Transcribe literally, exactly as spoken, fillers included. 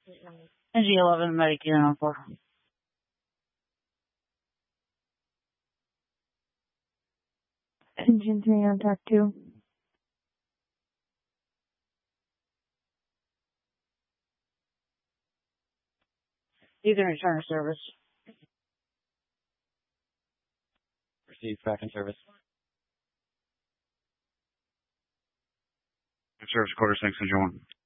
N G eleven Medicare on four. Engine three on track two. You can return to service. Receive back in service. Service quarter six, engine one.